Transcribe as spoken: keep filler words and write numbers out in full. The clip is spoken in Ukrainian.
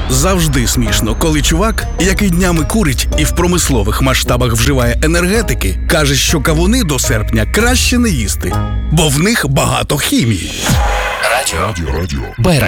Завжди смішно, коли чувак, який днями курить і в промислових масштабах вживає енергетики, каже, що кавуни до серпня краще не їсти, бо в них багато хімії. Радіо. Радіо. Радіо. Байрак.